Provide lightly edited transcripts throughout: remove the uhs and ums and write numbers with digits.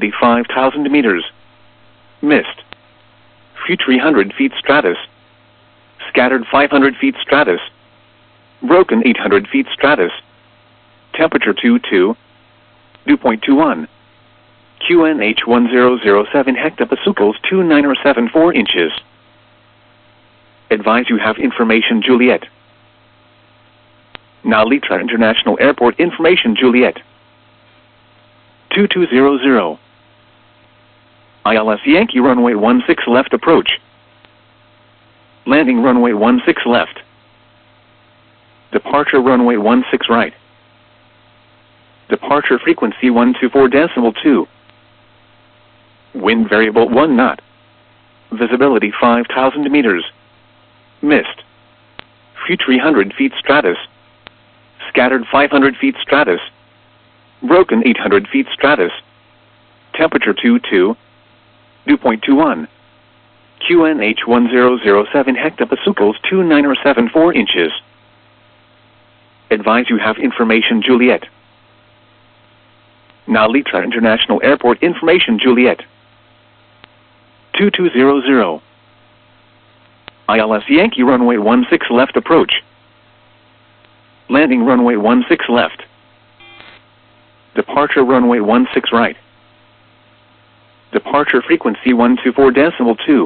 Visibility 5,000 meters. Mist. Few 300 feet stratus. Scattered 500 feet stratus. Broken 800 feet stratus. Temperature 22. Dew point 21. QNH 1007 hectopascals 29 inches. Advise you have information Juliet. Nalitra International Airport information Juliet. 2200. ILS Yankee runway 16 left approach. Landing runway 16 left. Departure runway 16 right. Departure frequency 124.2. Wind variable 1 knot. Visibility 5,000 meters. Mist. Few 300 feet stratus. Scattered 500 feet stratus. Broken 800 feet stratus. Temperature 22. Dew point 21. QNH 1007 hectopascals 29 inches. Advise you have information Juliet. Nalitra International Airport information Juliet. 2200. ILS Yankee runway 16 left approach. Landing runway 16 left. Departure runway 16 right. Departure frequency 124.2.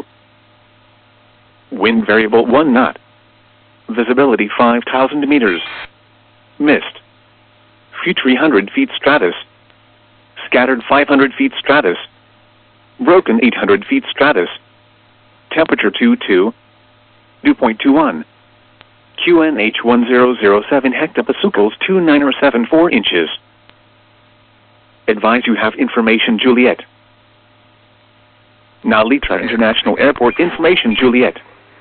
Wind variable 1 knot. Visibility 5,000 meters. Mist. Few 300 feet stratus. Scattered 500 feet stratus. Broken 800 feet stratus. Temperature 22. Dew point 21. QNH 1007 hectopascals 29 inches. Advise you have information Juliet. Nalitra International Airport information Juliet.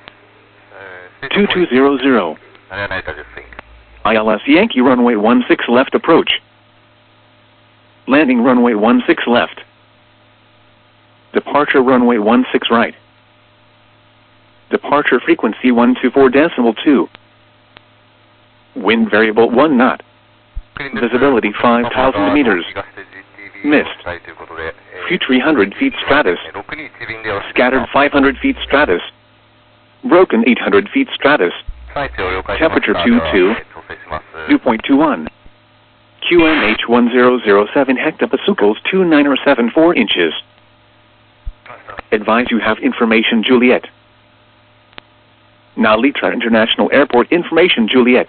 2200. ILS Yankee runway 16 left approach. Landing runway 16 left. Departure runway 16 right. Departure frequency 124.2. Wind variable 1 knot. Visibility 5,000 meters. Mist. Few 300 feet stratus. Scattered 500 feet stratus. Broken 800 feet stratus. Temperature 22. Dew point 21. QNH 1007 hectopascals 29 inches. Advise you have information Juliet. Nalitra International Airport information Juliet.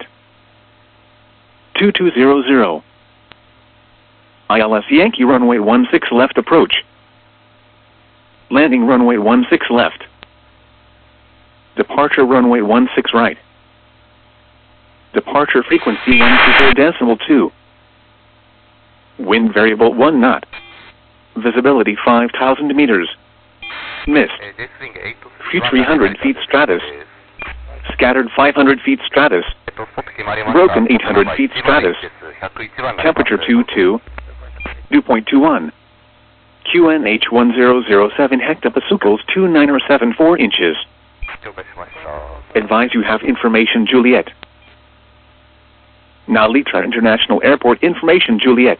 2200. ILS Yankee runway 16 left approach. Landing runway 16 left. Departure runway 16 right. Departure frequency 124.2. Wind variable 1 knot. Visibility 5,000 meters. Mist. Few 300 feet stratus. Scattered 500 feet stratus. Broken 800 feet stratus. Temperature 22. Dew point 21. QNH 1007 hectopascals 29 inches. Advise you have information Juliet. Nalitra International Airport information Juliet.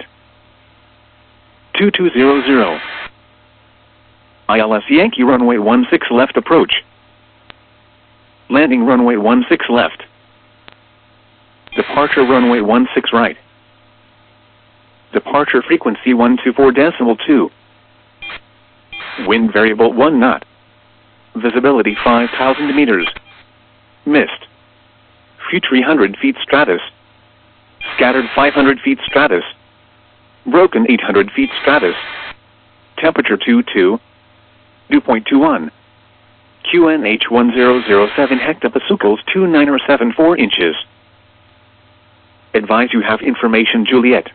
2200. ILS Yankee runway 16 left approach. Landing runway 16 left. Departure runway 16 right. Departure frequency 124.2. Wind variable 1 knot. Visibility 5,000 meters. Mist. Few 300 feet stratus. Scattered 500 feet stratus. Broken 800 feet stratus. Temperature 22. Dew point 21. QNH 1007 hectopascals 29 inches. Advise you have information Juliet.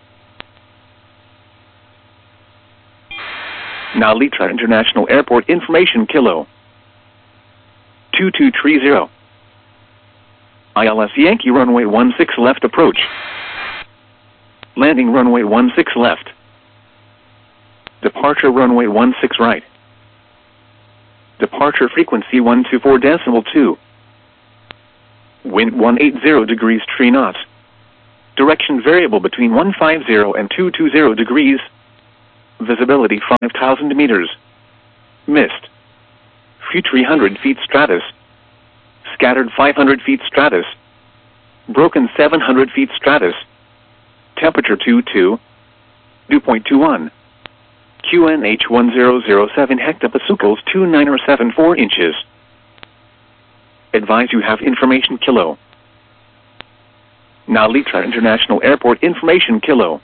Nalitra International Airport information Kilo. 2230. ILS Yankee runway 16 left approach. Landing runway 16 left. Departure runway 16 right. Departure frequency 124.2. Wind 180 degrees 3 knots. Direction variable between 150 and 220 degrees. Visibility 5,000 meters. Mist. Few 300 feet stratus. Scattered 500 feet stratus. Broken 700 feet stratus. Temperature 22. Dew point 21. QNH 1007 hectopascals 2974 inches. Advise you have information kilo. Now Litra International Airport information kilo.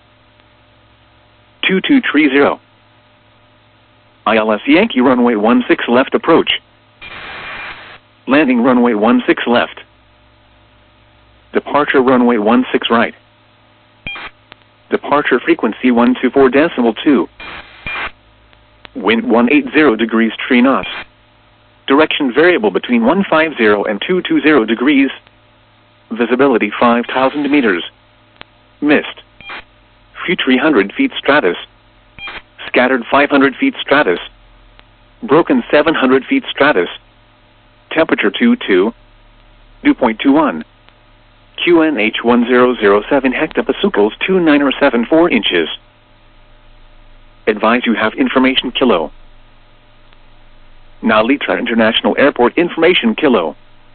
2230. ILS Yankee runway 16 left approach. Landing runway 16 left. Departure runway 16 right. Departure frequency 124.2. Wind 180 degrees 3 knots. Direction variable between 150 and 220 degrees. Visibility 5,000 meters. Mist. Few 300 feet stratus. Scattered 500 feet stratus. Broken 700 feet stratus. Temperature 22. Dew point 21. QNH 1007 hectopascals 2974 inches. Advise you have information kilo. Now Litra International Airport information kilo.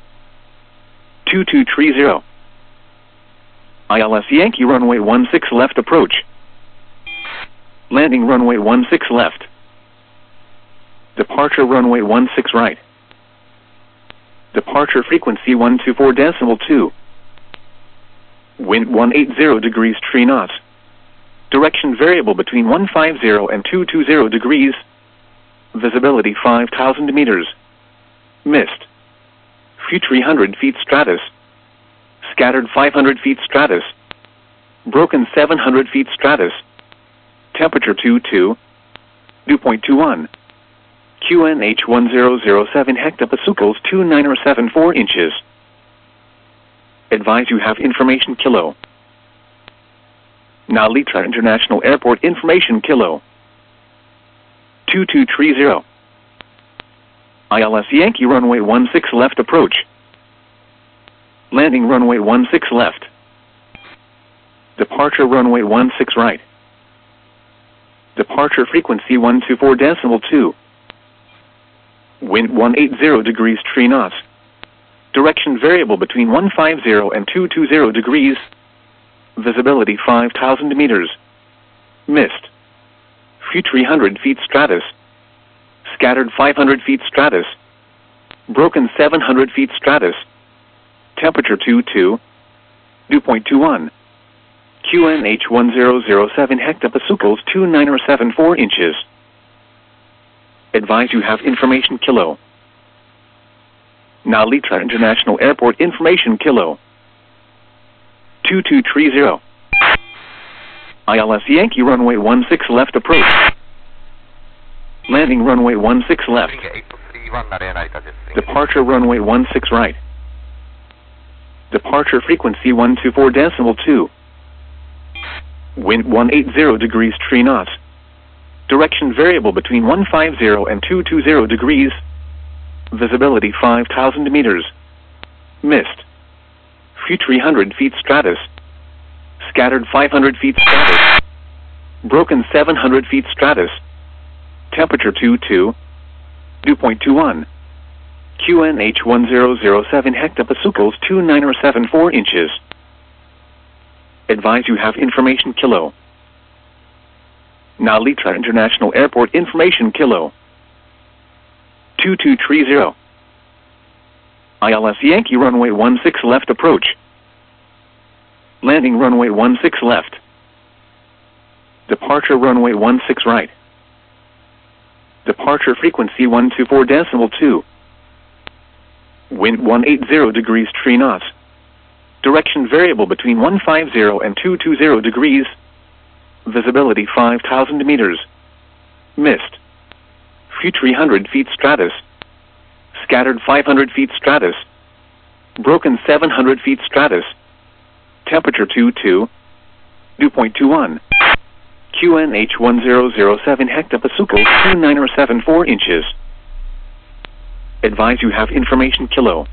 2230. ILS Yankee runway 16 left approach. Landing runway 16 left. Departure runway 16 right. Departure frequency 124.2. Wind 180 degrees 3 knots. Direction variable between 150 and 220 degrees. Visibility 5,000 meters. Mist. Few 300 feet stratus. Scattered 500 feet stratus. Broken 700 feet stratus. Temperature 22. Dew point 21. QNH 1007 hectopascals 2974 inches. Advise you have information kilo. Now Litra International Airport information kilo. 2230. ILS Yankee runway 16 left approach. Landing runway 16 left. Departure runway 16 right. Departure frequency 124.2. Wind 180 degrees 3 knots. Direction variable between 150 and 220 degrees. Visibility 5,000 meters. Mist. Few 300 feet stratus. Scattered 500 feet stratus. Broken 700 feet stratus. Temperature 22. Dew point 21. QNH 1007 hectopascals 2974 inches. Advise you have information kilo. Now Litra International Airport information kilo. 2230. ILS Yankee runway 16 left approach. Landing runway 16 left. Departure runway 16 right. Departure frequency 124.2. Wind 180 degrees 3 knots. Direction variable between 150 and 220 degrees. Visibility 5,000 meters. Mist. Few 300 feet stratus. Scattered 500 feet stratus. Broken 700 feet stratus. Temperature 22. Dew point 21. QNH 1007 hectopascals 2974 inches. Advise you have information kilo. Now Litra International Airport information kilo. 2230. ILS Yankee runway 16 left approach. Landing runway 16 left. Departure runway 16 right. Departure frequency 124.2. Wind 180 degrees 3 knots. Direction variable between 150 and 220 degrees. Visibility 5,000 meters. Mist. Few 300 feet stratus. Scattered 500 feet stratus. Broken 700 feet stratus. Temperature 22. Dew point 21. QNH 1007 hectopascals 2974 inches. Advise you have information kilo.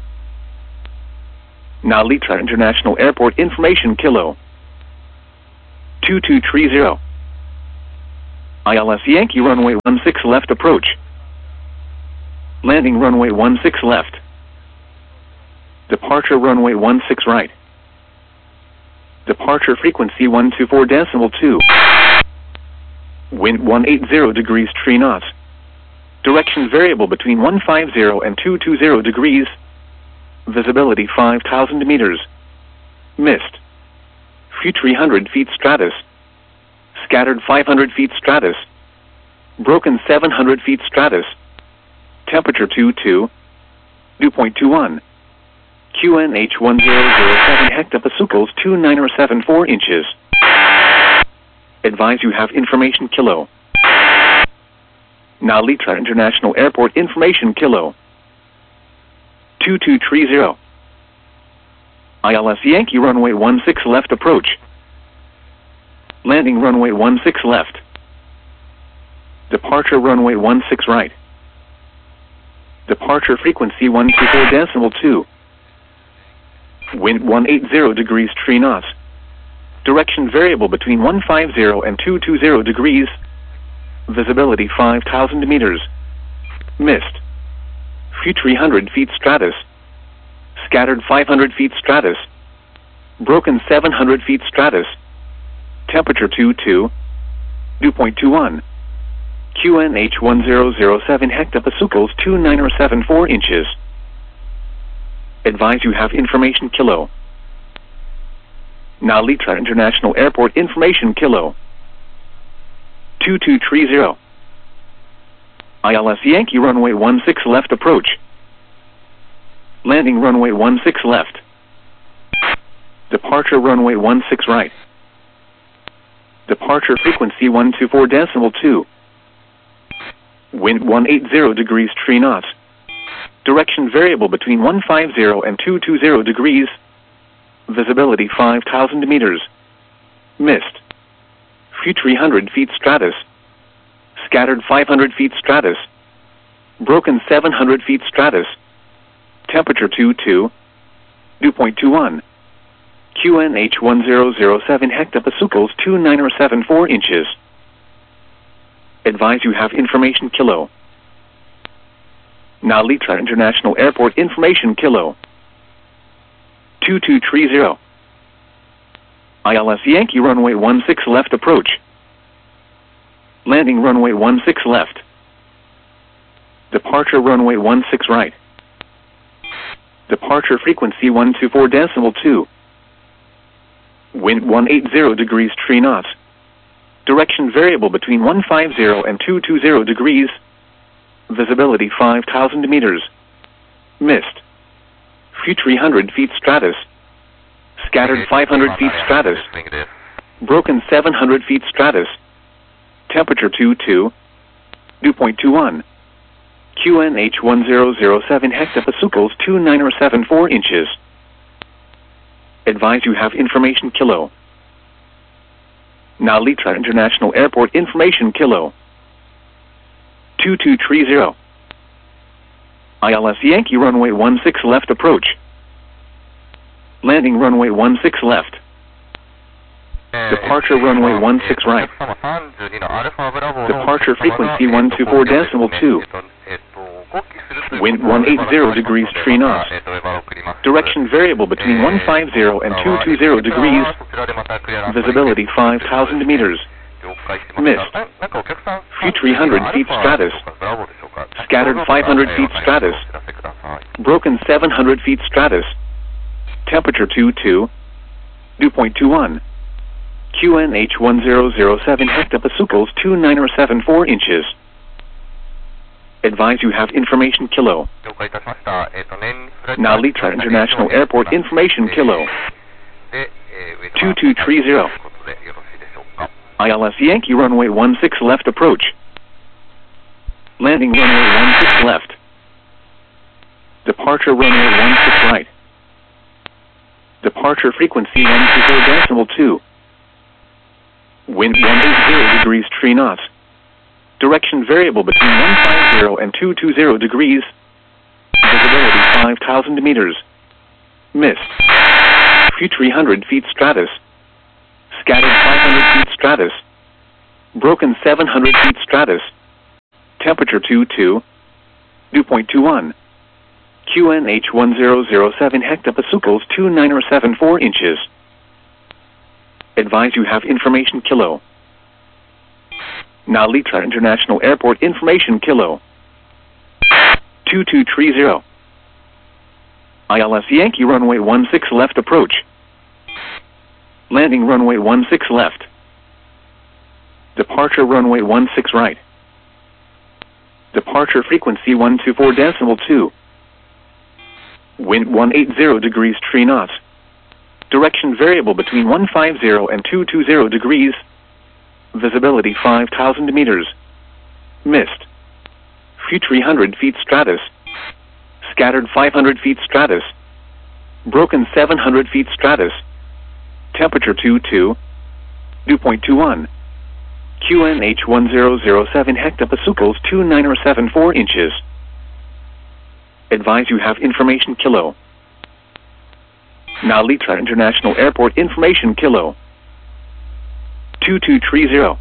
Now Litra International Airport information kilo. 2230. ILS Yankee runway 16 left approach. Landing runway 16 left. Departure runway 16 right. Departure frequency 124.2. Wind 180 degrees 3 knots. Direction variable between 150 and 220 degrees. Visibility 5,000 meters. Mist. Few 300 feet stratus. Scattered 500 feet stratus. Broken 700 feet stratus. Temperature 22. Dew point 21. QNH 1007 hectopascals 2974 inches. Advise you have information kilo. Narita International Airport information kilo. 2230. ILS Yankee runway 16 left approach. Landing runway 16 left. Departure runway 16 right. Departure frequency 124.2. Wind 180 degrees 3 knots. Direction variable between 150 and 220 degrees. Visibility 5,000 meters. Mist. Few 300 feet stratus. Scattered 500 feet stratus. Broken 700 feet stratus. Temperature 22. Dew point 21. QNH 1007 hectopascals 2974 inches. Advise you have information kilo. Narita International Airport information kilo. 2230. ILS Yankee runway 16 left approach. Landing runway 16 left. Departure runway 16 right. Departure frequency 124.2. Wind 180 degrees 3 knots. Direction variable between 150 and 220 degrees. Visibility 5,000 meters. Mist. Few 300 feet stratus. Scattered 500 feet stratus. Broken 700 feet stratus. Temperature 22. Dew point 21. QNH 1007 hectopascals 2974 inches. Advise you have information kilo. Narita International Airport information kilo. 2230. ILS Yankee runway 16 left approach. Landing runway 16 left. Departure runway 16 right. Departure frequency 124.2. Wind 180 degrees 3 knots. Direction variable between 150 and 220 degrees. Visibility 5,000 meters. Mist. Few 300 feet stratus. Scattered 500 feet stratus. Broken 700 feet stratus. Temperature 22. Dew point 21. QNH 1007 hectopascals 2974 inches. Advise you have information kilo. Narita International Airport information kilo. 2230. ILS Yankee runway 16 left approach. Landing runway 16 left. Departure runway 16 right. Departure frequency 124.2. Wind 180 degrees 3 knots. Direction variable between 150 and 220 degrees. Visibility 5,000 meters. Mist. Few 300 feet stratus. Scattered 500 feet stratus. Broken 700 feet stratus. Temperature 22. Dew point 21. QNH 1007 hectopascals 2974 inches. Advise you have information kilo. Narita International Airport information kilo. 2230. ILS Yankee runway 16 left approach. Landing runway 16 left. Departure runway 16 right. Departure frequency 124.2. Wind 180 degrees 3 knots. Direction variable between 150 and 220 degrees. Visibility 5,000 meters. Mist. Few 300 feet stratus. Scattered 500 feet stratus. Broken 700 feet stratus. Temperature 22. Dew point 21. QNH 1007 hectopascals 2974 inches. Advise you have information kilo. Nalitra International Airport information kilo. 2230. ILS Yankee runway 16 left approach. Landing runway 16 left. Departure runway 16 right. Departure frequency 124.2. Wind 180 degrees 3 knots. Direction variable between 150 and 220 degrees. Visibility 5,000 meters. Mist. Few 300 feet stratus. Scattered 500 feet stratus. Broken 700 feet stratus. Temperature 22. Dew point 21. QNH 1007 hectopascals 2974 inches. Advise you have information kilo. Nalitra International Airport information kilo. 2230.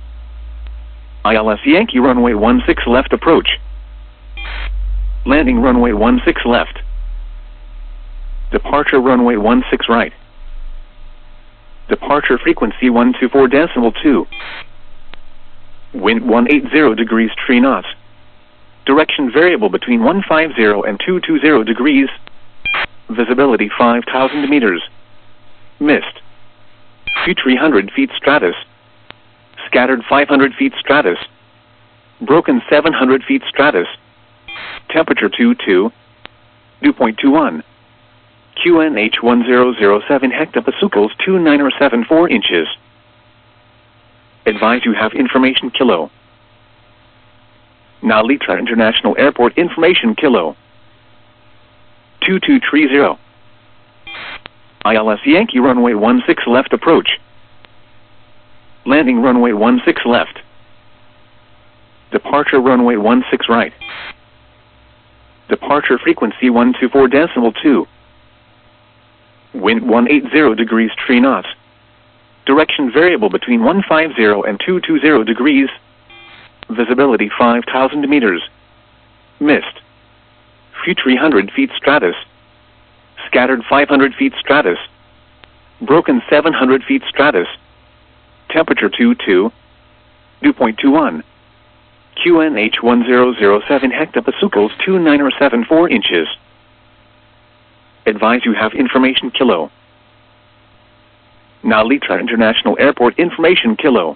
ILS Yankee runway 16 left approach. Landing runway 16 left. Departure runway 16 right. Departure frequency 124.2. Wind 180 degrees 3 knots. Direction variable between 150 and 220 degrees. Visibility 5,000 meters. Mist. Few 300 feet stratus. Scattered 500 feet stratus. Broken 700 feet stratus. Temperature 22. Dew point 21. QNH 1007 hectopascals 2974 inches. Advise you have information kilo. Nalitra International Airport information kilo. 2230. ILS Yankee runway 16 left approach. Landing runway 16 left. Departure runway 16 right. Departure frequency 124.2. Wind 180 degrees 3 knots. Direction variable between 150 and 220 degrees. Visibility 5,000 meters. Mist. Few 300 feet stratus. Scattered 500 feet stratus. Broken 700 feet stratus. Temperature 22. Dew point 21. QNH 1007 hectopascals 2974 inches. Advise you have information kilo. Nalitra International Airport information kilo.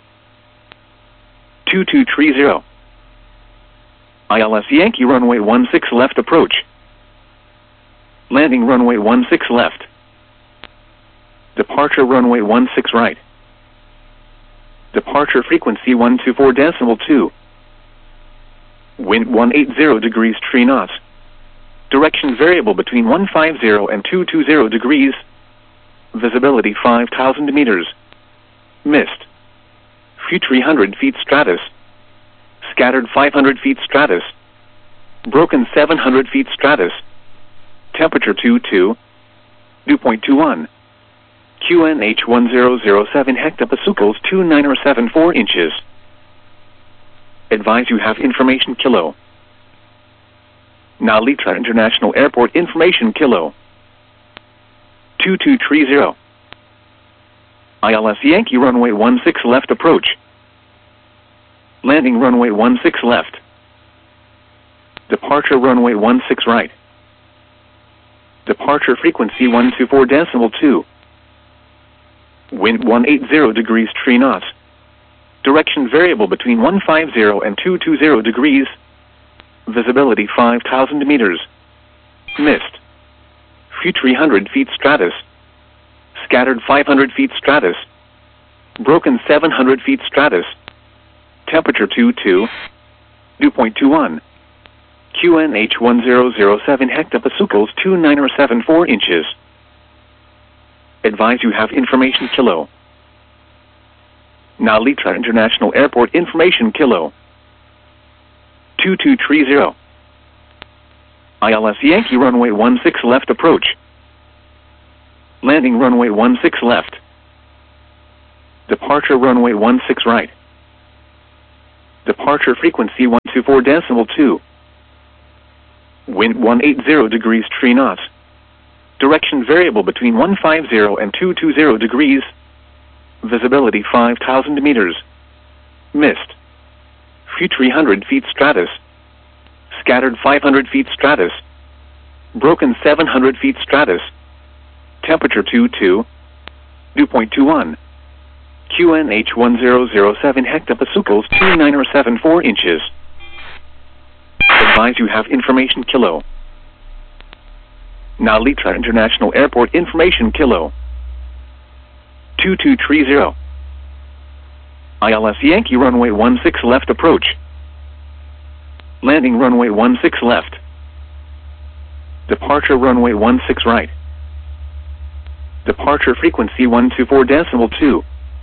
2230. ILS Yankee runway 16 left approach. Landing runway 16 left. Departure runway 16 right. Departure frequency 124.2. Wind 180 degrees 3 knots. Direction variable between 150 and 220 degrees. Visibility 5,000 meters. Mist. Few 300 feet stratus. Scattered 500 feet stratus. Broken 700 feet stratus. Temperature 22. Dew point 21. QNH 1007 hectopascals 2974 inches. Advise you have information kilo. Nalitra International Airport information kilo. 2230. ILS Yankee runway 16 left approach. Landing runway 16 left. Departure runway 16 right. Departure frequency 124.2. Wind 180 degrees 3 knots. Direction variable between 150 and 220 degrees. Visibility 5,000 meters. Mist. Few 300 feet stratus. Scattered 500 feet stratus. Broken 700 feet stratus. Temperature 22. Dew point 21. QNH 1007 hectopascals 2974 inches. Advise you have information kilo. Nalitra International Airport information kilo. 2230. ILS Yankee runway 16 left approach. Landing runway 16 left. Departure runway 16 right. Departure frequency 124.2. Wind 180 degrees 3 knots. Direction variable between 150 and 220 degrees. Visibility 5,000 meters. Mist. Few 300 feet stratus. Scattered 500 feet stratus. Broken 700 feet stratus. Temperature 22. Dew point 21. QNH 1007 hectopascals 2974 inches. Advise you have information kilo. Nalitra International Airport information kilo. 2230. ILS Yankee runway 16 left approach. Landing runway 16 left. Departure runway 16 right. Departure frequency 124.2.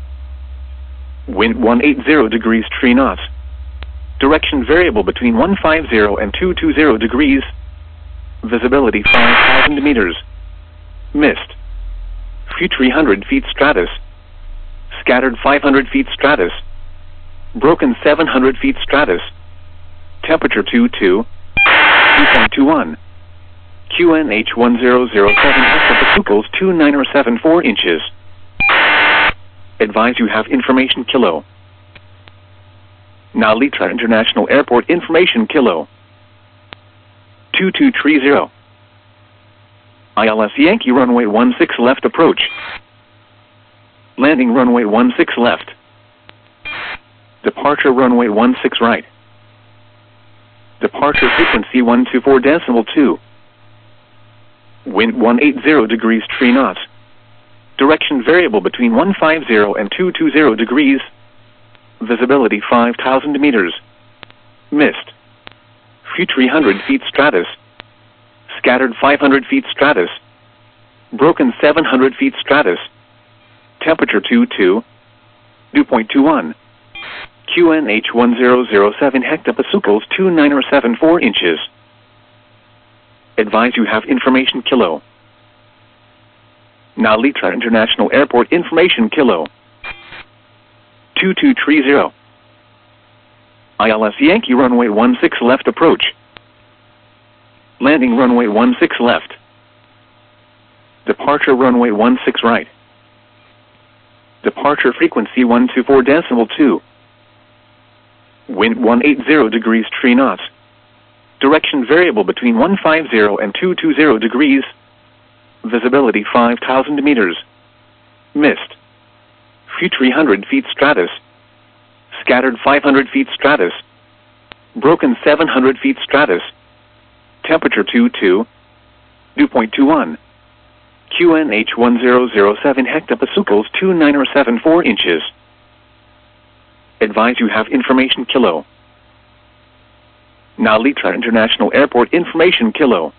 Wind 180 degrees 3 knots. Direction variable between 150 and 220 degrees. Visibility 5,000 meters. Mist. Few 300 feet stratus. Scattered 500 feet stratus. Broken 700 feet stratus. Temperature 22. Dew point 21. QNH 1007 hectopascals 2974 inches. Advise you have information kilo. Nalitra International Airport information kilo. 2230. ILS Yankee runway 16 left approach. Landing runway 16 left. Departure runway 16 right. Departure frequency 124.2. Wind 180 degrees 3 knots. Direction variable between 150 and 220 degrees. Visibility 5,000 meters. Mist. Few 300 feet stratus. Scattered 500 feet stratus. Broken 700 feet stratus. Temperature 22. Dew point 21. QNH 1007 hectopascals 2974 inches. Advise you have information kilo. Nalitra International Airport information kilo. 2230. ILS Yankee runway 16 left approach. Landing runway 16 left. Departure runway 16 right. Departure frequency 124.2. Wind 180 degrees 3 knots. Direction variable between 150 and 220 degrees. Visibility 5,000 meters. Mist. Few 300 feet stratus. Scattered 500 feet stratus. Broken 700 feet stratus. Temperature 22. Dew point 21. QNH 1007 hectopascals 2974 inches. Advise you have information kilo. Nalitra International Airport information kilo.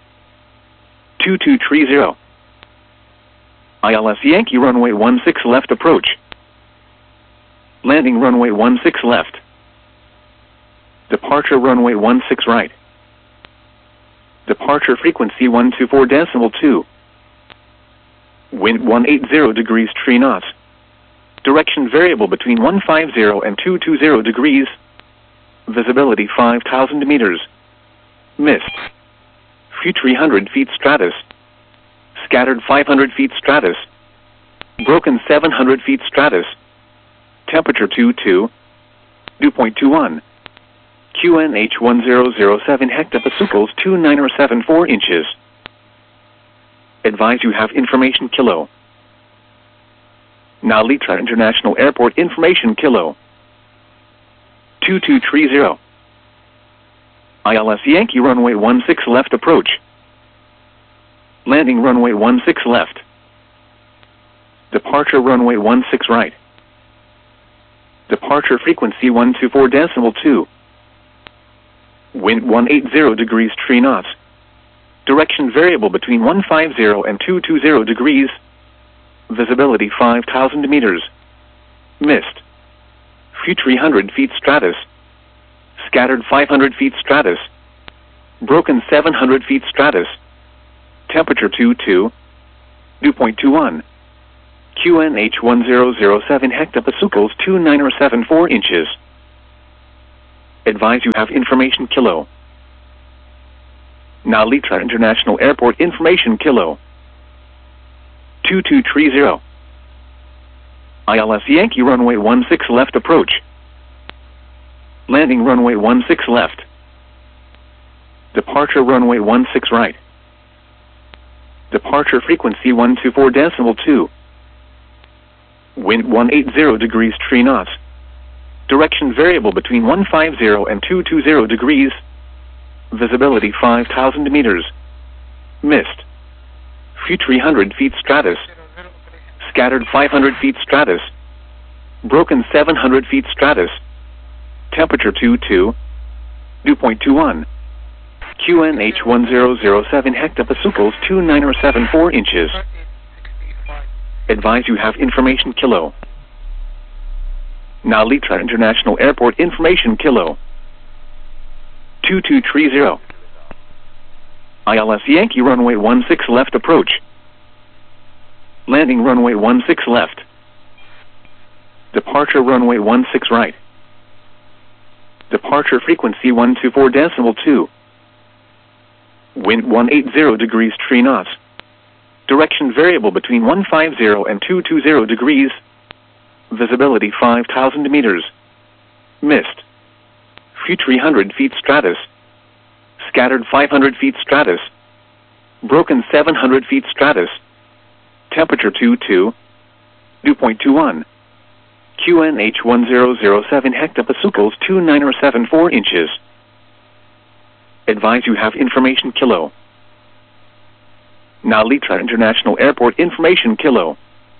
2230. ILS Yankee runway 16 left approach. Landing runway 16 left. Departure runway 16 right. Departure frequency 124.2. Wind 180 degrees 3 knots. Direction variable between 150 and 220 degrees. Visibility 5,000 meters. Mist. Few 300 feet stratus. Scattered 500 feet stratus. Broken 700 feet stratus. Temperature 22. Dew point 21. QNH 1007 hectopascals 2974 inches. Advise you have information kilo. Nalitra International Airport information kilo. 2230. ILS Yankee runway 16 left approach. Landing runway 16 left. Departure runway 16 right. Departure frequency 124.2. Wind 180 degrees 3 knots. Direction variable between 150 and 220 degrees. Visibility 5,000 meters. Mist. Few 300 feet stratus. Scattered 500 feet stratus. Broken 700 feet stratus. Temperature 22. Dew point 21. QNH 1007 hectopascals 2974 inches. Advise you have information Kilo. Nalitra International Airport information Kilo. 2230. ILS Yankee runway 16 left approach. Landing runway 16 left. Departure runway 16 right. Departure frequency 124.2. Wind 180 degrees 3 knots. Direction variable between 150 and 220 degrees. Visibility 5,000 meters. Mist. Few 300 feet stratus. Scattered 500 feet stratus. Broken 700 feet stratus. Temperature 22. Dew point 21. QNH 1007 hectopascals 2974 inches. Advise you have information Kilo. Nalitra International Airport information Kilo. 2230. ILS Yankee runway 16 left approach. Landing runway 16 left. Departure runway 16 right. Departure frequency 124.2. Wind 180 degrees 3 knots. Direction variable between 150 and 220 degrees. Visibility 5,000 meters. Mist. Few 300 feet stratus. Scattered 500 feet stratus. Broken 700 feet stratus. Temperature 22. Dew point 21. QNH 1007 hectopascals 2974 inches. Advise you have information Kilo. Nalitra International Airport information Kilo.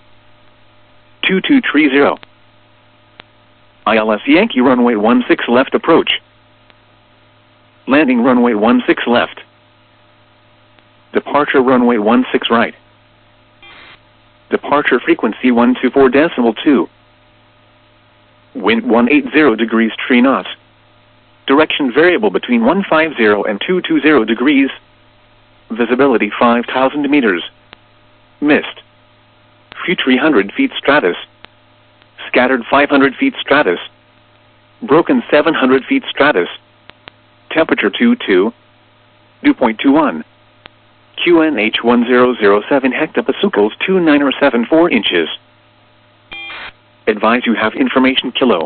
2230. ILS Yankee runway 16 left approach. Landing runway 16 left. Departure runway 16 right. Departure frequency 124.2. Wind 180 degrees 3 knots. Direction variable between 150 and 220 degrees. Visibility 5,000 meters. Mist. Few 300 feet stratus. Scattered 500 feet stratus. Broken 700 feet stratus. Temperature 22. Dew point 21. QNH 1007 hectopascals 2974 inches. Advise you have information Kilo.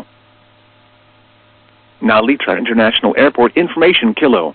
Nalitra International Airport information Kilo.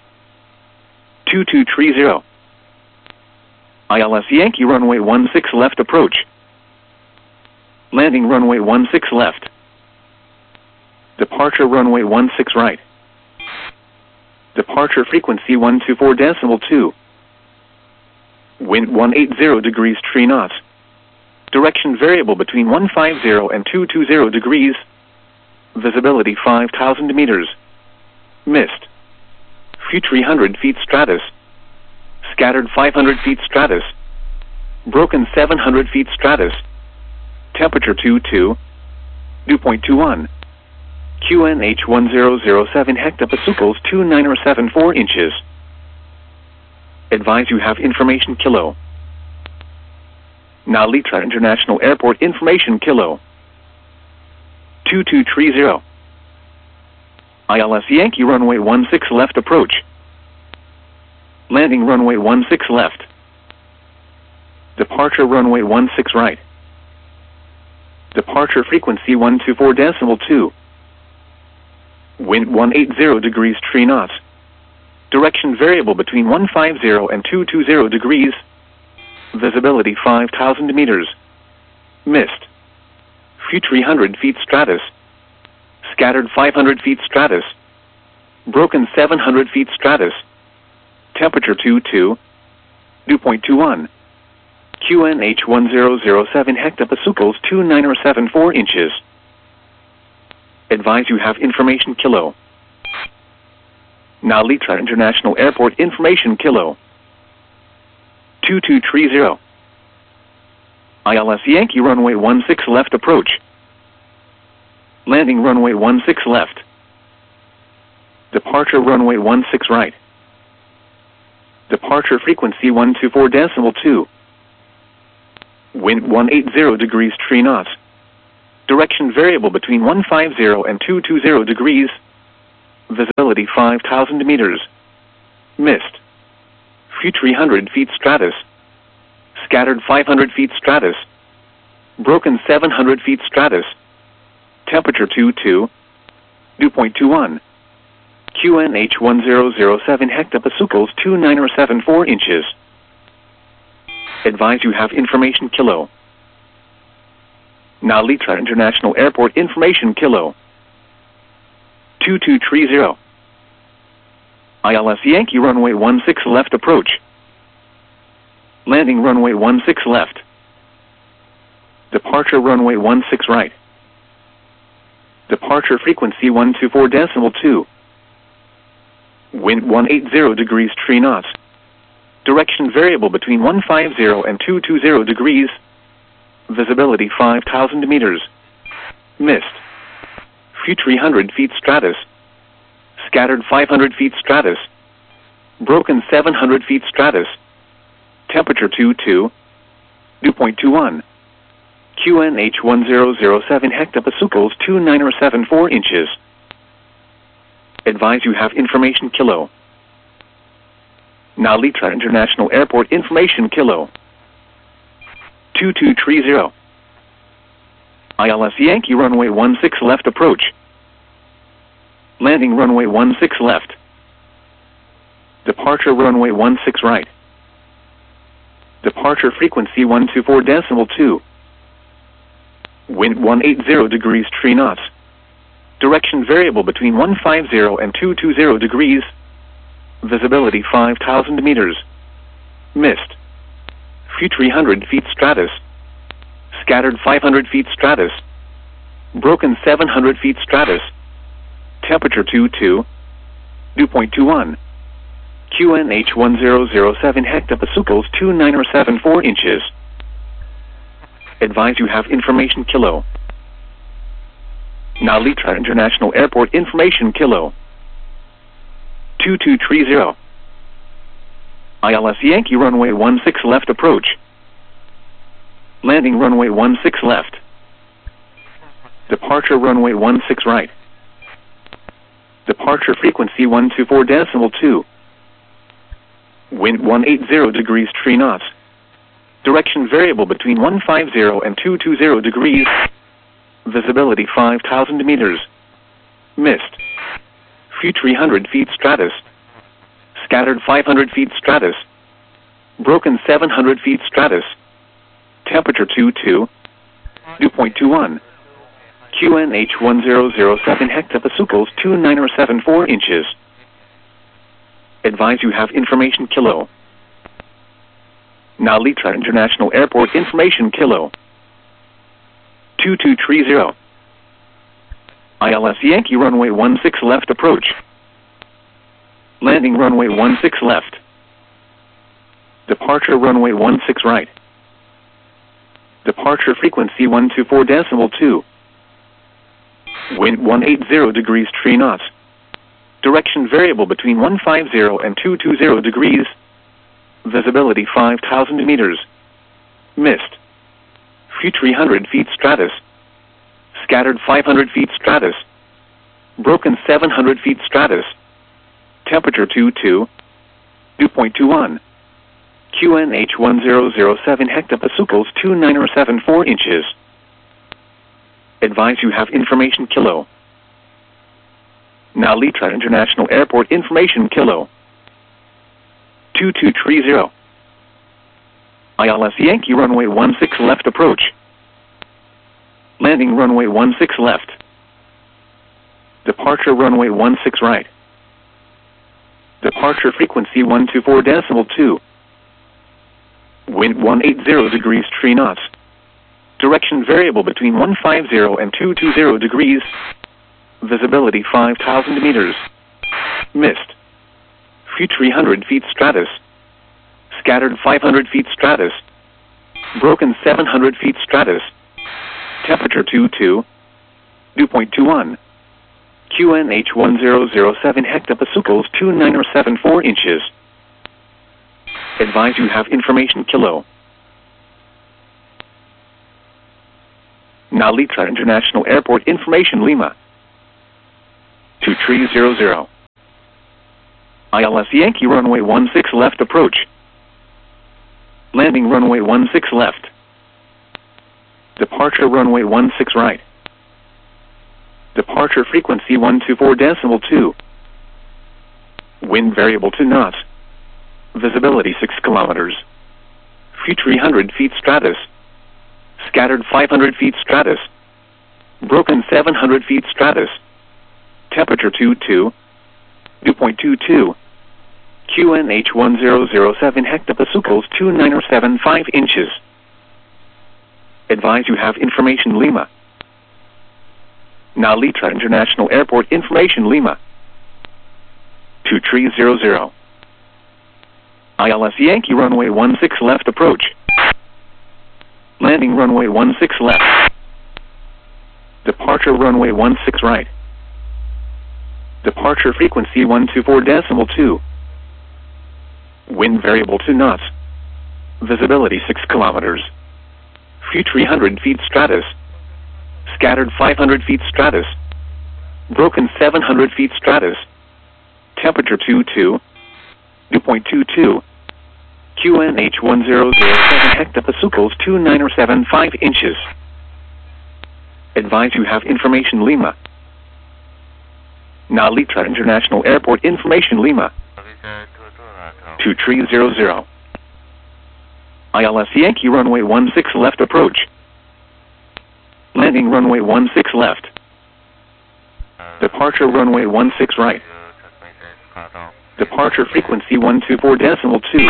2230. ILS Yankee runway 16 left approach. Landing runway 16 left. Departure runway 16 right. Departure frequency 124.2. Wind 180 degrees 3 knots. Direction variable between 150 and 220 degrees. Visibility 5,000 meters. Mist. Few 300 feet stratus. Scattered 500 feet stratus. Broken 700 feet stratus. Temperature 22. Dew point 21. QNH 1007 hectopascals 2974 inches. Advise you have information Kilo. Nalitra International Airport information Kilo. 2230. ILS Yankee runway 16 left approach. Landing runway 16 left. Departure runway 16 right. Departure frequency 124.2. Wind 180 degrees 3 knots. Direction variable between 150 and 220 degrees. Visibility 5,000 meters. Mist. Few 300 feet stratus. Scattered 500 feet stratus. Broken 700 feet stratus. Temperature 22. Dew point 21. QNH 1007 hectopascals 2974 inches. Advise you have information Kilo. Nalitra International Airport information Kilo. 2230. ILS Yankee runway 16 left approach. Landing runway 16 left. Departure runway 16 right. Departure frequency 124.2. Wind 180 degrees 3 knots. Direction variable between 150 and 220 degrees. Visibility 5,000 meters. Mist. Few 300 feet stratus. Scattered 500 feet stratus. Broken 700 feet stratus. Temperature 22. Dew point 21. QNH 1007 hectopascals 2974 inches. Advise you have information kilo. Nalitra International Airport information kilo. 2230. ILS Yankee runway 16 left approach. Landing runway 16 left. Departure runway 16 right. Departure frequency 124.2. Wind 180 degrees 3 knots. Direction variable between 150 and 220 degrees. Visibility 5,000 meters. Mist. Few 300 feet stratus. Scattered 500 feet stratus. Broken 700 feet stratus. Temperature 22. Dew point 21. QNH 1007 hectopascals 2974 inches. Advise you have information kilo. Nalitra International Airport information kilo. 2230. ILS Yankee runway 16 left approach. Landing runway 16 left. Departure runway 16 right. Departure frequency 124.2. Wind 180 degrees 3 knots. Direction variable between 150 and 220 degrees. Visibility 5,000 meters. Mist. Few 300 feet stratus. Scattered 500 feet stratus. Broken 700 feet stratus. Temperature 22. Dew point 21. QNH 1007 hectopascals 2974 inches. Advise you have information kilo. Nalitra International Airport information kilo. 2230. ILS Yankee runway 16 left approach. Landing runway 16 left. Departure runway 16 right. Departure frequency 124.2. Wind 180 degrees 3 knots. Direction variable between 150 and 220 degrees. Visibility 5,000 meters. Mist. Few 300 feet stratus. Scattered 500 feet stratus. Broken 700 feet stratus. Temperature 22. Dew point 21. QNH 1007 hectopascals 2974 inches. Advise you have information kilo. Nalitra International Airport information kilo. 2230. ILS Yankee runway 16 left approach. Landing runway 16 left. Departure runway 16 right. Departure frequency 124.2. Wind 180 degrees 3 knots. Direction variable between 150 and 220 degrees. Visibility 5,000 meters. Mist. Few 300 feet stratus. Scattered 500 feet stratus. Broken 700 feet stratus. Temperature 22. Dew point 21. QNH 1007 hectopascals 2974 inches. Advise you have information kilo. Nalitra International Airport information kilo. 2230. ILS Yankee runway 16 left approach. Landing runway 16 left. Departure runway 16 right. Departure frequency 124.2. Wind 180 degrees 3 knots. Direction variable between 150 and 220 degrees. Visibility 5,000 meters. Mist. Few 300 feet stratus. Scattered 500 feet stratus. Broken 700 feet stratus. Temperature 22. Dew point 21. QNH 1007 hectopascals 2974 inches. Advise you have information kilo. Nalitra International Airport information Lima. 2300. ILS Yankee runway 16 left approach. Landing runway 16 left. Departure runway 16 right. Departure frequency 124.2. Wind variable to knots. Visibility 6 kilometers. Few 300 feet stratus. Scattered 500 feet stratus. Broken 700 feet stratus. Temperature 22. Dew point 22. QNH 1007 hectopascals 2975 inches. Advise you have information Lima. Nalitra International Airport information Lima. 2300. ILS Yankee runway 16 left approach. Landing runway 16 left. Departure runway 16 right. Departure frequency 124.2. Wind variable to knots. Visibility 6 kilometers. Few 300 feet stratus. Scattered 500 feet stratus. Broken 700 feet stratus. Temperature 22. Dew point 22. QNH 1007 hectopascals 2975 inches. Advise you have information Lima. Nalitra International Airport information Lima. 2300. ILS Yankee runway 16 left approach. Landing runway 16 left. Departure runway 16 right. Departure frequency 124.2.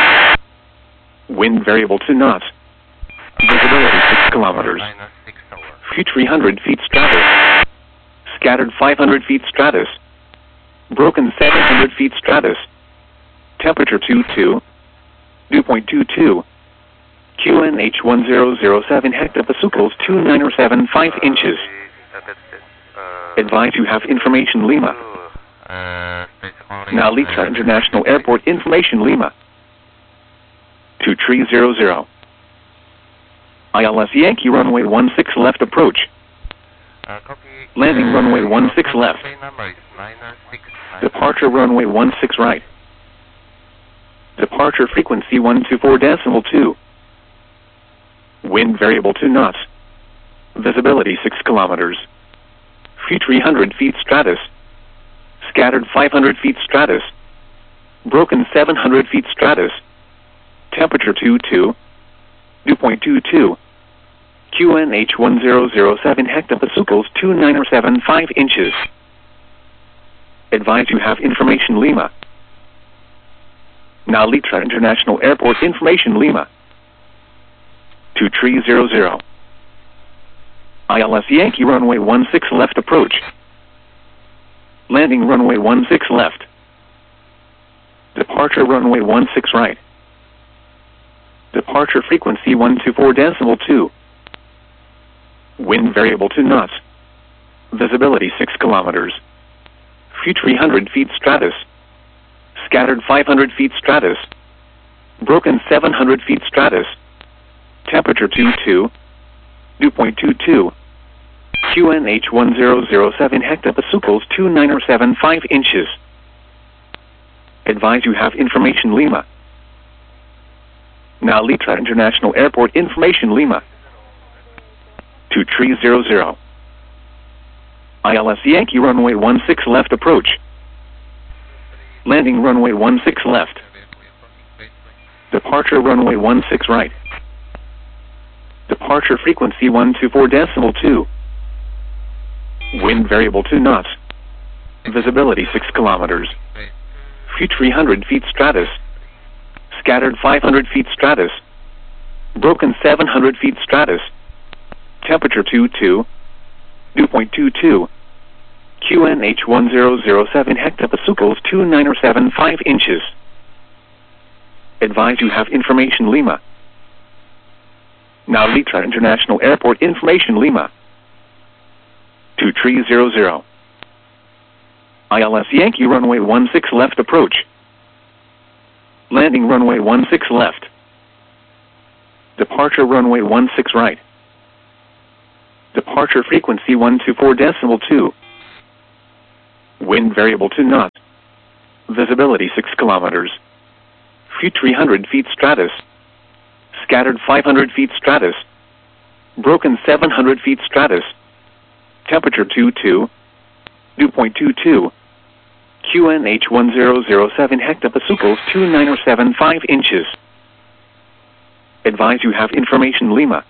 Wind variable to knots. Visibility 6 kilometers. Few 300 feet stratus. Scattered 500 feet stratus. Broken 700 feet stratus. Temperature 22. Dew point 22. QNH 1007 hectopascals 2975 inches. Advise you have information Lima. Nalitra International Airport information Lima. 2300. ILS Yankee runway 16 left approach. Landing runway 16 left. Departure runway 16 right. Departure frequency 124.2. Wind variable to knots. Visibility 6 kilometers. Few 300 feet stratus. Scattered 500 feet stratus. Broken 700 feet stratus. Temperature 22. Dew point 22. QNH 1007 hectopascals 2975 inches. Advise you have information Lima. Nalitra International Airport information Lima. 2300. ILS Yankee runway 16 left approach. Landing runway 16 left. Departure runway 16 right. Departure frequency 124.2. Wind variable to knots. Visibility 6 kilometers. Few 300 feet stratus. Scattered 500 feet stratus. Broken 700 feet stratus. Temperature 22. Dew point 22. QNH 1007 hectopascals 2975 inches. Advise you have information Lima. Nalitra International Airport information Lima. 2300. ILS Yankee runway 16 left approach. Landing runway 16 left. Departure runway 16 right. Departure frequency 124.2. Wind variable to knots. Visibility 6 kilometers. Few 300 feet stratus. Scattered 500 feet stratus. Broken 700 feet stratus. Temperature 22. Dew point 22. QNH 1007 hectopascals 2975 inches. Advise you have information Lima. Nalitra International Airport information Lima. 2300. ILS Yankee runway 16 left approach. Landing runway 16 left. Departure runway 16 right. Departure frequency 124.2. Wind variable to knots. Visibility 6 kilometers. Few 300 feet stratus. Scattered 500 feet stratus. Broken 700 feet stratus. Temperature 22. Dew point 22. QNH 1007 hectopascals 2975 inches. Advise you have information Lima.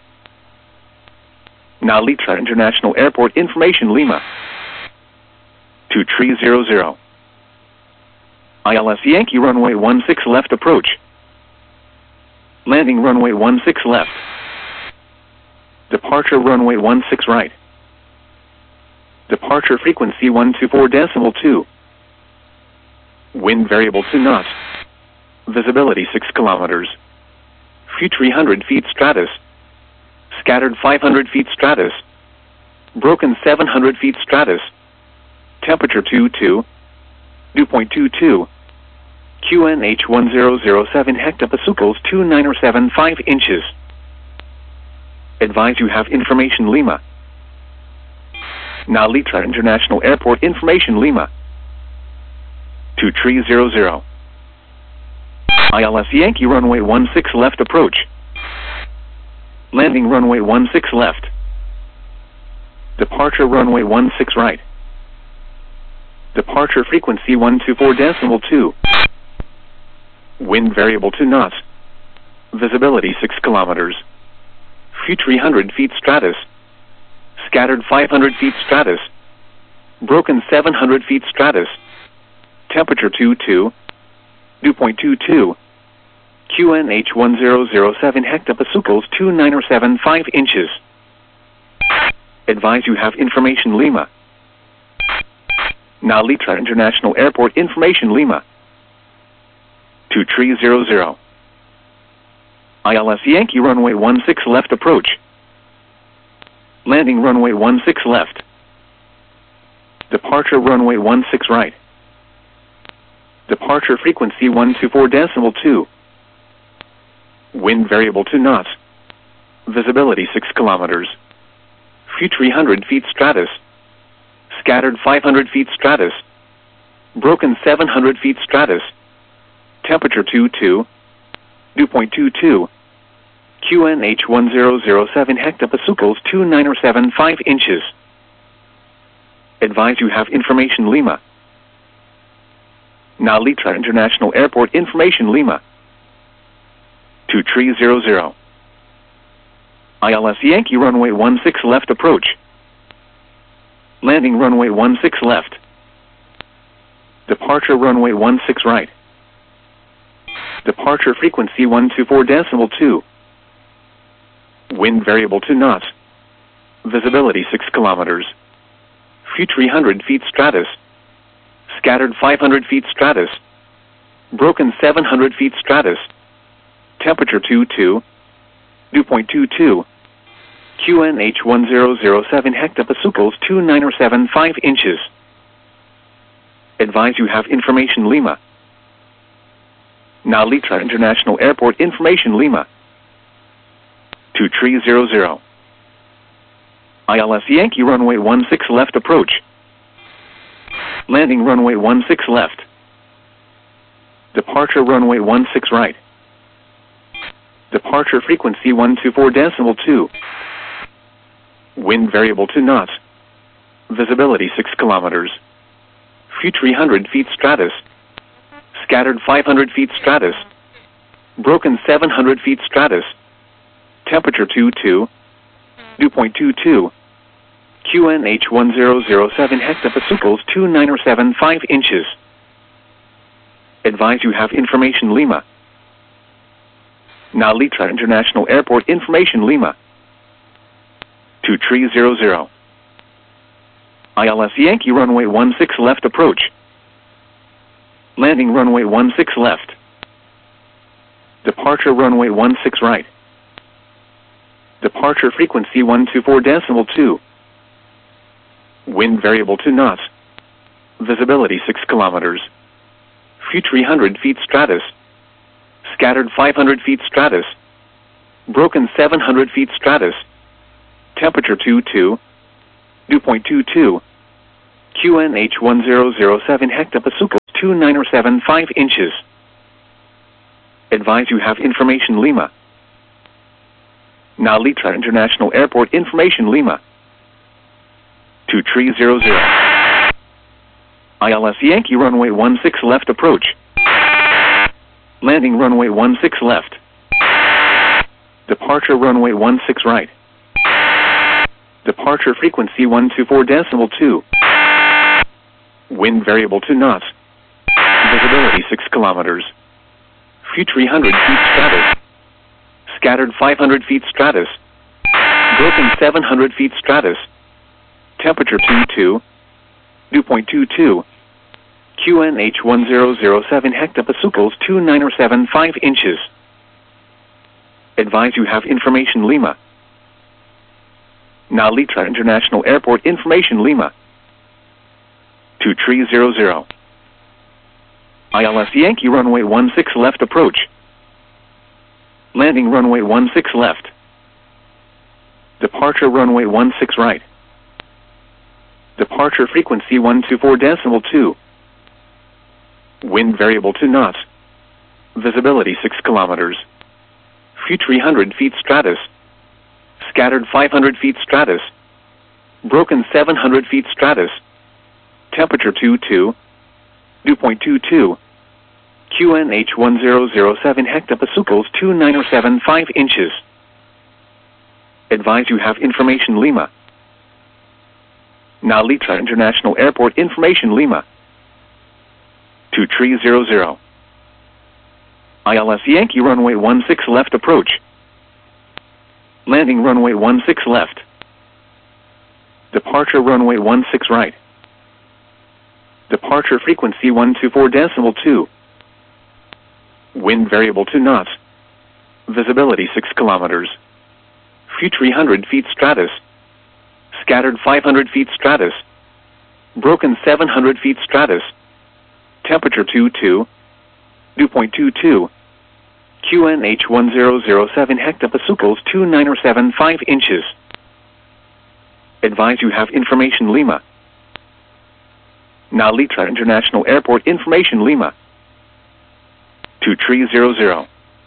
Nalitra International Airport information Lima. 2300. ILS Yankee runway 16 left approach. Landing runway 16 left. Departure runway 16 right. Departure frequency 124.2. Wind variable to knots. Visibility 6 kilometers. Few 300 feet stratus. Scattered 500 feet stratus. Broken 700 feet stratus. Temperature 22. Dew point 22. QNH 1007 hectopascals 2975 inches. Advise you have information Lima. Nalitra International Airport information Lima. 2300. ILS Yankee runway 16 left approach. Landing runway 16 left. Departure runway 16 right. Departure frequency 124.2. Wind variable to knots. Visibility 6 kilometers. Few 300 feet stratus. Scattered 500 feet stratus. Broken 700 feet stratus. Temperature 22. Dew point 22. QNH 1007 hectopascals 2975 inches. Advise you have information Lima. Nalitra International Airport information Lima. 2300. ILS Yankee runway 16 left approach. Landing runway 16 left. Departure runway 16 right. Departure frequency 124.2. Wind variable to knots. Visibility 6 kilometers. Few 300 feet stratus. Scattered 500 feet stratus. Broken 700 feet stratus. Temperature 22. Dew point 22. QNH 1007 hectopascals 2975 inches. Advise you have information Lima. Nalitra International Airport information Lima. 2300. ILS Yankee runway 16 left approach. Landing runway 16 left. Departure runway 16 right. Departure frequency 124.2. Wind variable to knots. Visibility 6 kilometers. Few 300 feet stratus. Scattered 500 feet stratus. Broken 700 feet stratus. Temperature 22. Dew point 22. QNH 1007 hectopascals 2975 inches. Advise you have information Lima. Nalitra International Airport information Lima. 2300. ILS Yankee runway 16 left approach. Landing runway 16 left. Departure runway 16 right. Departure frequency 124.2. Wind variable to knots. Visibility 6 kilometers. Few 300 feet stratus. Scattered 500 feet stratus. Broken 700 feet stratus. Temperature 22. Dew point 22. QNH 1007 hectopascals 2975 inches. Advise you have information Lima. Nalitra International Airport information Lima. 2300. ILS Yankee runway 16 left approach. Landing runway 16 left. Departure runway 16 right. Departure frequency 124.2. Wind variable to knots. Visibility 6 kilometers. Few 300 feet stratus. Scattered 500 feet stratus. Broken 700 feet stratus. Temperature 22. Dew point 22. QNH 1007 hectopascals 2907 5 inches. Advise you have information Lima. Nalitra International Airport information Lima. 2300. ILS Yankee runway 16 left approach. Landing runway 16 left. Departure runway 16 right. Departure frequency 124.2. Wind variable to knots. Visibility 6 kilometers. Few 300 feet stratus. Scattered 500 feet stratus. Broken 700 feet stratus. Temperature 22. Dew point 22. QNH 1007 hectopascals 2907 5 inches. Advise you have information Lima. Nalitra International Airport information Lima. 2300. ILS Yankee runway 16 left approach. Landing runway 16 left. Departure runway 16 right. Departure frequency 124.2. Wind variable to knots. Visibility 6 kilometers. Few 300 feet stratus. Scattered 500 feet stratus. Broken 700 feet stratus. Temperature 22. Dew point 22. QNH 1007 hectopascals 2907 5 inches. Advise you have information Lima. Nalitra International Airport information Lima. 2300. ILS Yankee runway 16 left approach. Landing runway 16 left. Departure runway 16 right. Departure frequency 124.2. Wind variable to knots. Visibility 6 kilometers. Few 300 feet stratus. Scattered 500 feet stratus. Broken 700 feet stratus. Temperature 22. Dew point 22. QNH 1007 hectopascals 2907 5 inches. Advise you have information Lima. Nalitra International Airport information Lima. 2300.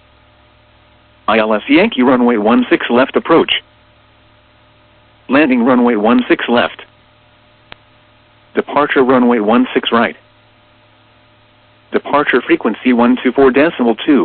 ILS Yankee runway 16 left approach. Landing runway 16 left. Departure runway 16 right. Departure frequency 124.2.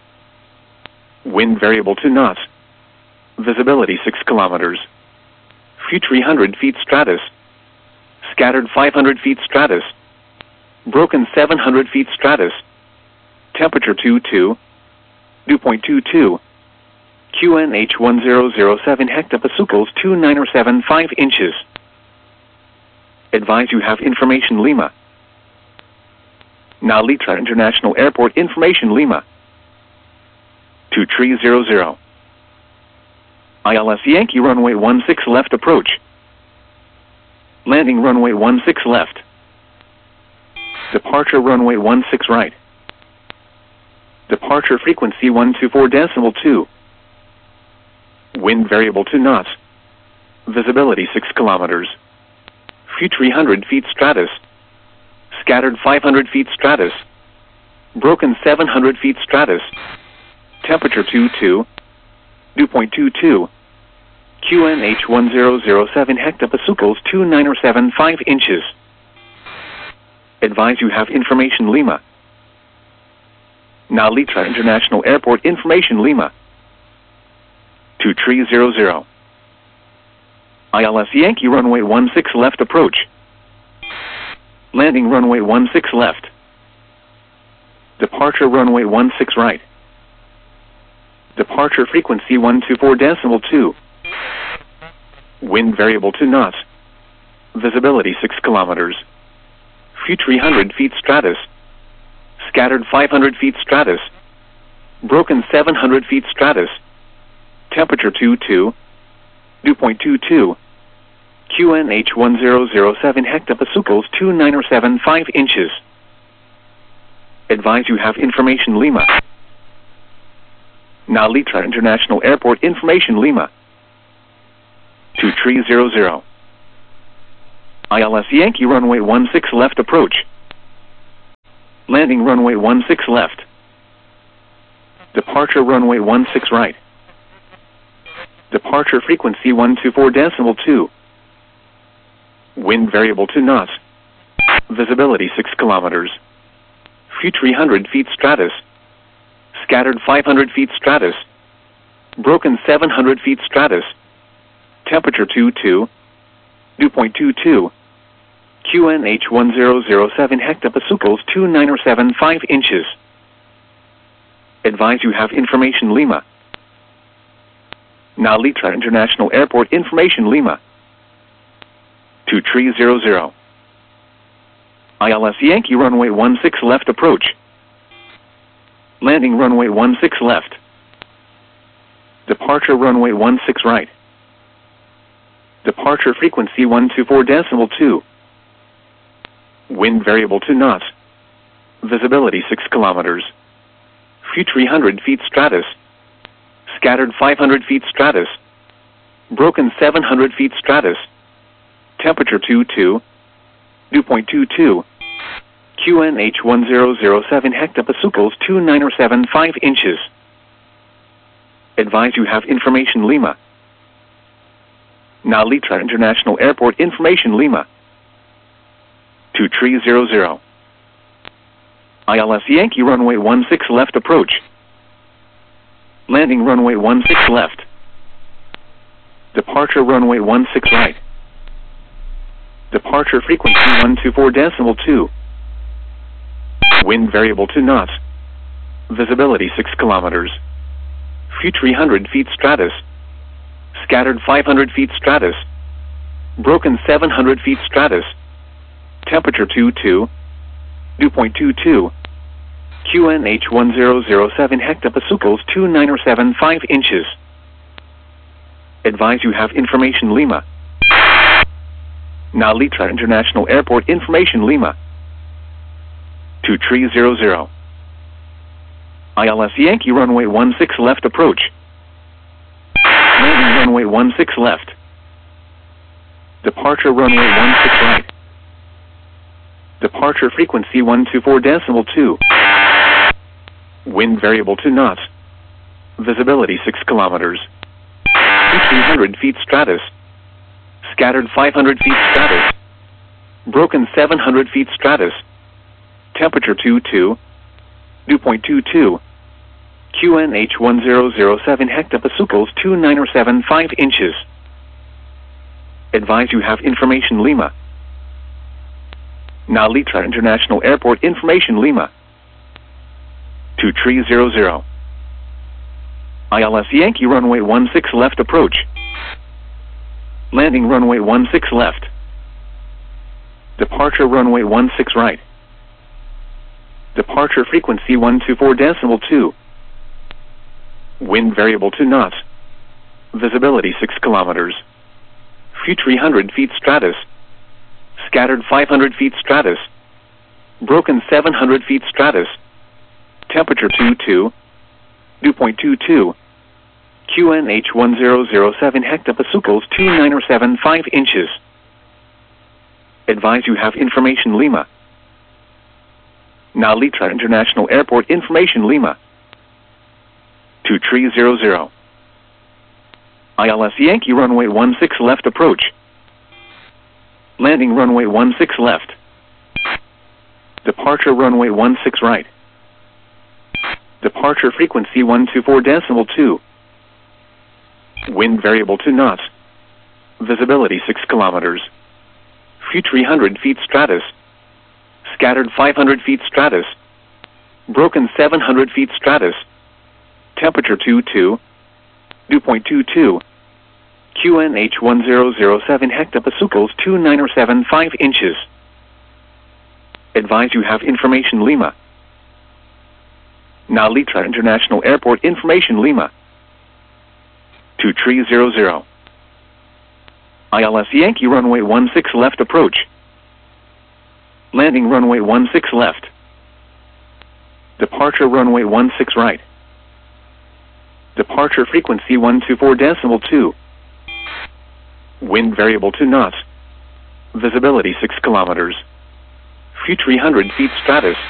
Wind variable to knots. Visibility 6 kilometers. Few 300 feet stratus. Scattered 500 feet stratus. Broken 700 feet stratus. Temperature 22. Dew point 22. QNH 1007 hectopascals 2907 5 inches. Advise you have information Lima. Nalitra International Airport information Lima. 2300. ILS Yankee runway 16 left approach. Landing runway 16 left. Departure runway 16 right. Departure frequency 124.2. Wind variable to knots. Visibility 6 kilometers. Few 300 feet stratus. Scattered 500 feet stratus. Broken 700 feet stratus. Temperature 22. Dew point 22. QNH 1007 hectopascals 2907 5 inches. Advise you have information Lima. Nalitra International Airport information Lima. 2300. ILS Yankee runway 16 left approach. Landing runway 16 left. Departure runway 16 right. Departure frequency 124.2. Wind variable to knots. Visibility 6 kilometers. Few 300 feet stratus. Scattered 500 feet stratus. Broken 700 feet stratus. Temperature 22. Dew point 22. QNH 1007 hectopascals 2907 5 inches. Advise you have information Lima. Nalitra International Airport information Lima. 2300. ILS Yankee runway 16 left approach. Landing runway 16 left. Departure runway 16 right. Departure frequency 124.2. Wind variable to knots. Visibility 6 kilometers. Few 300 feet stratus. Scattered 500 feet stratus. Broken 700 feet stratus. Temperature 22. Dew point 22. QNH 1007 hectopascals 2975 inches. Advise you have information Lima. Now Litra International Airport information Lima. 2300. ILS Yankee runway 16 left approach. Landing runway 16 left. Departure runway 16 right. Departure frequency 124.2. Wind variable to knots. Visibility 6 kilometers. Few 300 feet stratus. Scattered 500 feet stratus. Broken 700 feet stratus. Temperature 22. Dew point 22. QNH 1007 hectopascals 2975 inches. Advise you have information Lima. Now Litra International Airport information Lima. 2300. ILS Yankee runway 16 left approach. Landing runway 16 left. Departure runway 16 right. Departure frequency 124.2. Wind variable to knots. Visibility 6 kilometers. Few 300 feet stratus. Scattered 500 feet stratus. Broken 700 feet stratus. Temperature 22. Dew point 22. QNH 1007 hectopascals 2975 inches. Advise you have information Lima. Now Litra International Airport information Lima. 2300. ILS Yankee runway 16 left approach. Landing runway 16 left. Departure runway 16 right. Departure frequency 124.2. Wind variable to knots. Visibility 6 kilometers. 300 feet stratus. Scattered 500 feet stratus. Broken 700 feet stratus. Temperature 22. Dew point 22. QNH 1007 hectopascals 2975 inches. Advise you have information Lima. Now Litra International Airport information Lima. 2300. ILS Yankee runway 16 left approach. Landing runway 16 left. Departure runway 16 right. Departure frequency 124.2. Wind variable to knots. Visibility 6 kilometers. Few 300 feet stratus. Scattered 500 feet stratus. Broken 700 feet stratus. Temperature 22. Dew point 22. QNH 1007 hectopascals 2975 inches. Advise you have information Lima. Now Litra International Airport information Lima. 2300. ILS Yankee runway 16 left approach. Landing runway 16 left. Departure runway 16 right. Departure frequency 124.2. Wind variable to knots. Visibility 6 kilometers. Few 300 feet stratus. Scattered 500 feet stratus. Broken 700 feet stratus. Temperature 22. Dew point 22. QNH 1007 hectopascals 2975 inches. Advise you have information Lima. Now Litra International Airport information Lima. 2300. ILS Yankee runway 16 left approach. Landing runway 16 left. Departure runway 16 right. Departure frequency 124.2. Wind variable to knots. Visibility 6 kilometers. View 300 feet stratus.